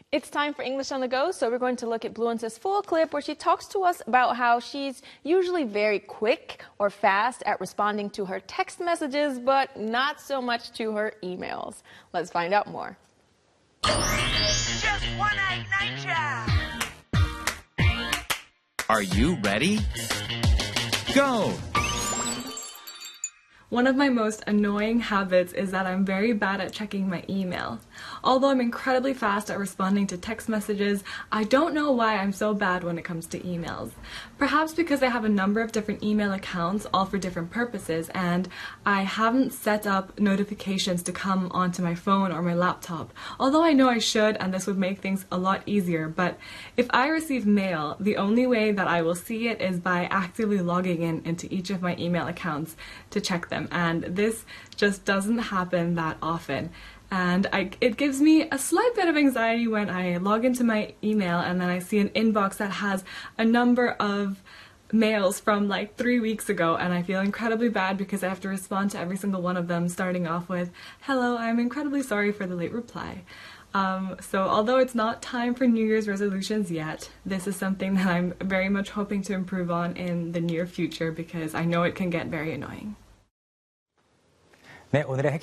It's time for English on the Go, so we're going to look at Bluence's full clip where she talks to us about how she's usually very quick or fast at responding to her text messages, but not so much to her emails. Let's find out more. Just one night job. Are you ready? Go! One of my most annoying habits is that I'm very bad at checking my email. Although I'm incredibly fast at responding to text messages, I don't know why I'm so bad when it comes to emails. Perhaps because I have a number of different email accounts, all for different purposes, and I haven't set up notifications to come onto my phone or my laptop. Although I know I should, and this would make things a lot easier, but if I receive mail, the only way that I will see it is by actively logging into each of my email accounts to check them. And this just doesn't happen that often. And it gives me a slight bit of anxiety when I log into my email and then I see an inbox that has a number of mails from like 3 weeks ago, and I feel incredibly bad because I have to respond to every single one of them, starting off with, "Hello, I'm incredibly sorry for the late reply." So although it's not time for New Year's resolutions yet, this is something that I'm very much hoping to improve on in the near future because I know it can get very annoying. 네, 오늘의